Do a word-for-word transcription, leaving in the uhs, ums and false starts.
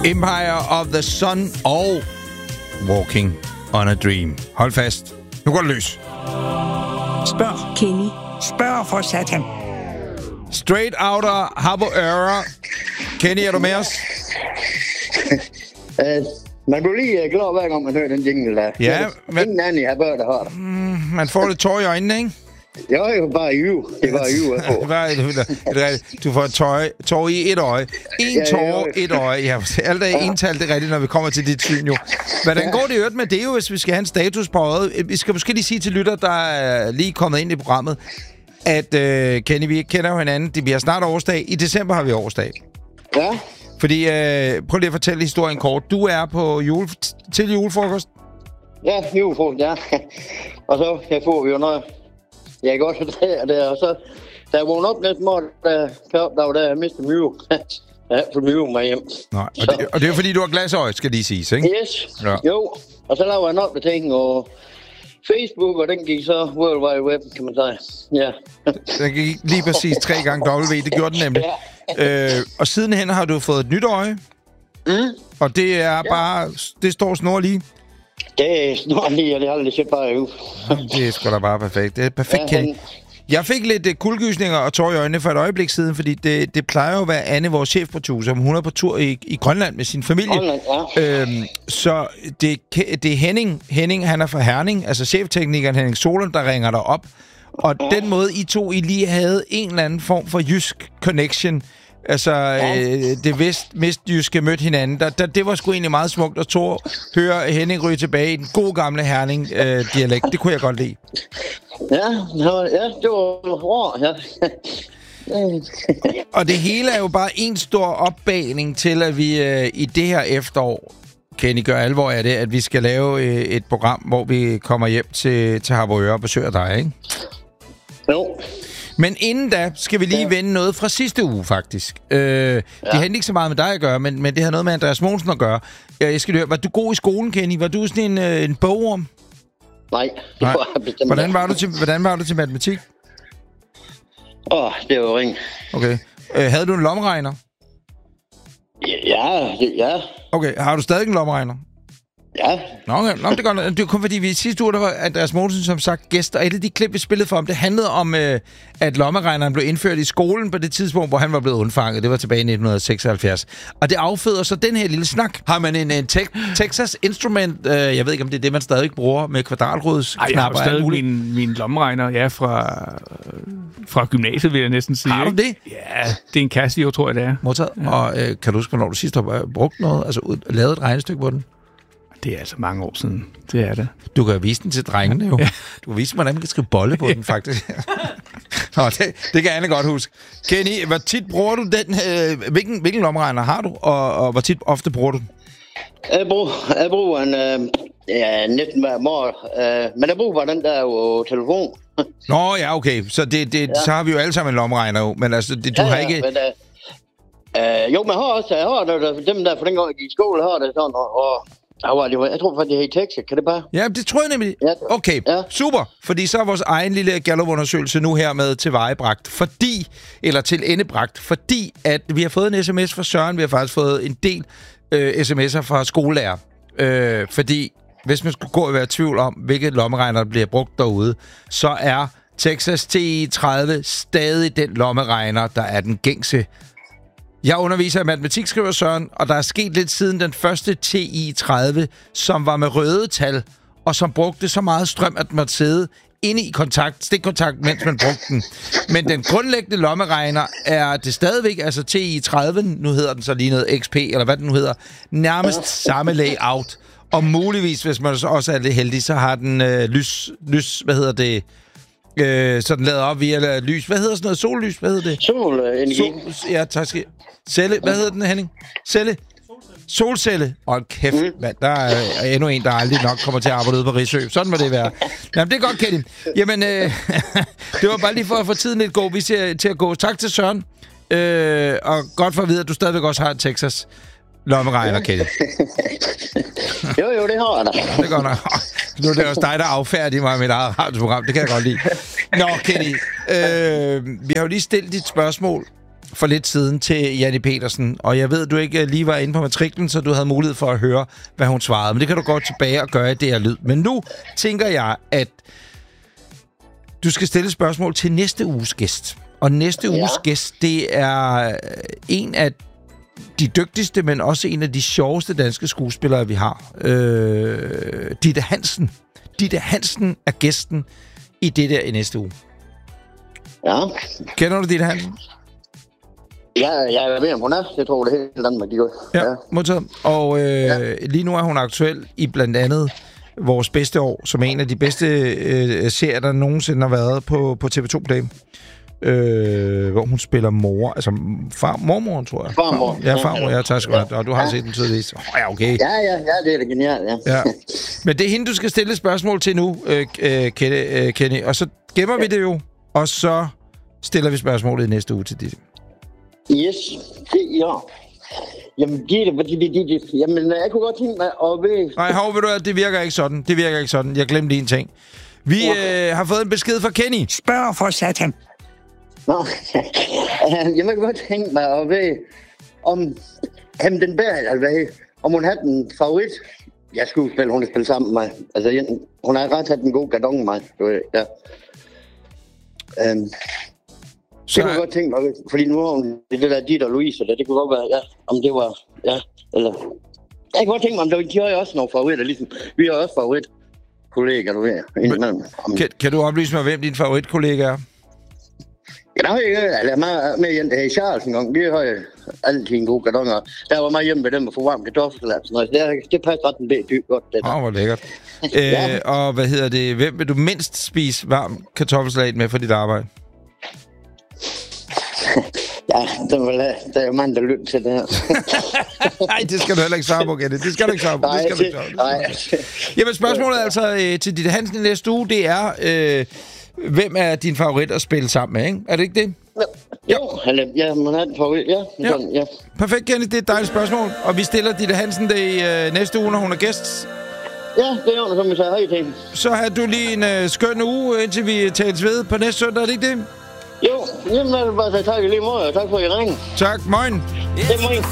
Empire of the Sun og Walking on a Dream. Hold fast. Nu går det løs. Spørg, Kenny. Spørg for satan. Straight Outta Harboøre. Kenny, er du med os? uh, man bliver lige glad hver gang man hører den jingle der. Ja, men... Ingen anden i Harboøre, der har det. Mm, man får lidt tår i øjnene, ikke? Jo, det var bare ju. Det var ju, jeg får. Du får tår, tår i et øje. En ja, tår, et øje. Ja, alt er ja. entalt det rigtigt, når vi kommer til dit syn, jo. Hvordan går det i øvrigt med det, jo, hvis vi skal have en status på øjet? Vi skal måske lige sige til lytter, der er lige kommet ind i programmet, at øh, Kenny, vi kender jo hinanden. Vi har snart årsdag. I december har vi årsdag. Ja. Fordi, øh, prøv lige at fortælle historien kort. Du er på jule, til julefrokost. Ja, julefrokost, ja. Og så jeg får vi jo noget. Jeg kan også der, der, og så da jeg vågnede op næste morgen, der, der var der, jeg mistede myve. Jeg har fået myve med hjem. Nej, og, det, og det er fordi, du har glasøje, skal lige siges, ikke? Yes, ja. Jo. Og så lavede jeg en opdatering, og Facebook, og den gik så World Wide Web, kan man sige. Ja. Den gik lige præcis tre gange W, det gjorde den nemlig. Ja. Øh, og sidenhen har du fået et nyt øje. Mm. Og det er ja. bare, det står snor lige. Det er snart lige, og det har aldrig set bare ud. Det er sgu da bare perfekt. Det er perfekt, ja, Kenny. Jeg fik lidt uh, kuldegysninger og tår i øjnene for et øjeblik siden, fordi det, det plejer jo at være Anne, vores chefproducer, hun er på tur i, i Grønland med sin familie. Grønland, ja. Øhm, så det, det er Henning, Henning, han er fra Herning, altså chefteknikeren Henning Solund, der ringer dig op. Og ja. den måde, I to I lige havde en eller anden form for jysk connection, altså ja. øh, det vest, vestjyske mødte hinanden, der, der, det var sgu egentlig meget smukt at Thor høre Henning ryge tilbage i den gode gamle Herning-dialekt. Øh, det kunne jeg godt lide. Ja, ja, det var hårdt, ja. Og det hele er jo bare en stor opbagning til, at vi øh, i det her efterår, Kenny, gør alvor af det, at vi skal lave øh, et program, hvor vi kommer hjem til, til Harboøre og besøger dig, ikke? Jo. Men inden da skal vi lige ja. vende noget fra sidste uge, faktisk. Øh, ja. Det havde ikke så meget med dig at gøre, men, men det havde noget med Andreas Mogensen at gøre. Jeg skal høre, var du god i skolen, Kenny? Var du sådan en, øh, en bogorm? Nej, det var jeg bestemt. Hvordan var du til, hvordan var du til matematik? Åh, oh, det var ring. Okay. Øh, havde du en lommeregner? Ja, ja. Okay, har du stadig en lommeregner? Ja. Nå, okay. Nå, det er godt. Det er kun fordi, vi sidste uge, der var Andreas Mogensen, som sagt, gæst, og et af de klip, vi spillede for ham, det handlede om, øh, at lommeregneren blev indført i skolen på det tidspunkt, hvor han var blevet undfanget. Det var tilbage i nitten seksoghalvfjerds. Og det afføder så den her lille snak. Har man en, en te- Texas Instrument, øh, jeg ved ikke, om det er det, man stadig bruger med kvadratrudsknapper? Nej, jeg har stadig min, min lommeregner, ja, fra, fra gymnasiet, vil jeg næsten sige. Har du det? Ja, det er en Casio, tror jeg, det er. Modtaget. Ja. Og øh, kan du huske, hvornår du sidst har brugt noget, altså lavet et regnestykke på den? Det er altså mange år siden. Det er det. Du kan vise den til drengene jo. Ja. Du kan vise, hvordan man kan skrive bolle på ja. den, faktisk. Nå, det, det kan Anne godt huske. Kenny, hvor tit bruger du den? Øh, hvilken, hvilken lommeregner har du, og, og hvor tit ofte bruger du den? Jeg bruger, jeg bruger en øh, ja, nitten hver morgen. Øh, men jeg bruger bare den der jo telefon. Nå, ja, okay. Så, det, det, ja. så har vi jo alle sammen en lommeregner jo. Men altså, det, du ja, har ikke... Men, øh, øh, jo, men jeg har også jeg har det, dem der, for den gang jeg gik i skole, har det sådan, og... og jeg tror faktisk, det er i Texas. Kan det bare? Ja, det tror jeg nemlig. Ja, okay, ja. Super. Fordi så er vores egen lille Gallup-undersøgelse nu hermed til vejebragt. Fordi, eller til endebragt. Fordi, at vi har fået en sms fra Søren. Vi har faktisk fået en del øh, sms'er fra skolelærer. Øh, fordi, hvis man skulle gå og være i tvivl om, hvilket lommeregner der bliver brugt derude, så er Texas T I tredive stadig den lommeregner, der er den gængse. Jeg underviser i matematik, skriver Søren, og der er sket lidt siden den første T I tredive, som var med røde tal, og som brugte så meget strøm, at man sidde inde i kontakt, stikkontakt, mens man brugte den. Men den grundlæggende lommeregner er det stadigvæk, altså T I tredive, nu hedder den så lige noget X P, eller hvad den nu hedder, nærmest samme layout. Og muligvis, hvis man så også er lidt heldig, så har den øh, lys, lys, hvad hedder det, øh, så den lader op via lys. Hvad hedder sådan noget? Sollys? Hvad hedder det? Solenergi. Sol, ja, tak skal Celle, hvad hedder den, Henning? Celle? Solcelle. Og kæft, mm. mand, der er endnu en, der aldrig nok kommer til at arbejde ude på Rigsø. Sådan må det være. Jamen, det er godt, Kenny. Jamen, øh, det var bare lige for at få tiden lidt gå. Vi ser til at gå. Tak til Søren. Øh, og godt for at vide, at du stadigvæk også har en Texas lommeregner, Kenny. jo, jo, det har jeg da. Det går nok. Nu er det også dig, der affærdiger mig med mit eget radioprogram. Det kan jeg godt lide. Nå, Kenny. Øh, vi har jo lige stillet dit spørgsmål. for lidt siden til Janni Petersen, og jeg ved, du ikke lige var inde på matriklen, så du havde mulighed for at høre, hvad hun svarede. Men det kan du gå tilbage og gøre i det her lyd. Men nu tænker jeg, at du skal stille spørgsmål til næste uges gæst. Og næste ja. uges gæst, det er en af de dygtigste, men også en af de sjoveste danske skuespillere, vi har. Øh, Ditte Hansen. Ditte Hansen er gæsten i det der i næste uge. Ja. Kender du Ditte Hansen? Ja, jeg ved, om hun er. Jeg tror, det er helt Danmark, de gør. Ja, ja. Modtaget. Og øh, ja. lige nu er hun aktuel i blandt andet Vores Bedste År, som er en af de bedste øh, serier, der nogensinde har været på, på T V to Play. Øh, hvor hun spiller mor, altså far, mormoren, tror jeg. Farmor. Ja, farmor, ja, tak skal du have. Og du har ja. set den tydeligvis. Oh, ja, okay. Ja, ja, ja, det er da genialt, ja. ja. Men det er hende, du skal stille et spørgsmål til nu, øh, Kenny, øh, Kenny. Og så gemmer ja. vi det jo, og så stiller vi spørgsmålet i næste uge til dit. Yes, det, ja. Jamen, giv det, fordi det, det, det. Jamen, jeg kunne godt tænke mig at ved... Nej, hov, ved du det virker ikke sådan. Det virker ikke sådan. Jeg glemte lige en ting. Vi okay. øh, har fået en besked fra Kenny. Spørg for satan. Nå, jamen, jeg kunne godt tænke mig at ved, om ham den bær, altså hvad, om hun havde den favorit. Jeg skulle spille, hun har spillet sammen med mig. Altså, hun har ret haft en god gardon med mig, du ved, ja. Um, Så... Det kunne jeg godt tænke mig, fordi nu har hun det der Ditte og Louise, det, det kunne godt være, ja, om det var, ja, eller... Jeg kunne godt tænke mig, om de har jo også nogle favoritter, ligesom, vi har også favoritkollegaer, du ved, indimellem. Om... Kan, kan du oplyse mig, hvem din favoritkollega er? Ja, der har jeg altså, med, med hjem til Charles en gang, vi har jo altid en god kartonger. Der var meget hjemme med dem og få varm kartoffelsalat og sådan noget, det, det passer ret en del dybt godt, det der. Åh, oh, hvor lækkert. ja. øh, og hvad hedder det, hvem vil du mindst spise varm kartoffelsalat med for dit arbejde? Ja, der er jo mange, der lytter til det her. Nej, det skal du heller ikke svare på, Kenny. Det skal du ikke svare på. Nej, det skal du ikke svare på. Jamen, spørgsmålet er altså øh, til Ditte Hansen i næste uge, det er, øh, hvem er din favorit at spille sammen med, ikke? Er det ikke det? Jo, eller, ja, man har den favorit, ja. ja. Sådan, ja. Perfekt, Kenny. Det er et dejligt spørgsmål. Og vi stiller Ditte Hansen det i øh, næste uge, når hun er gæst. Ja, det er jo, som vi sagde hej til. Så har du lige en øh, skøn uge, indtil vi tales ved på næste søndag, er det ikke det? Jo, jamen, jeg vil bare sige tak i lige måde, og tak for, at I ringer. Tak, moin. Det er moin.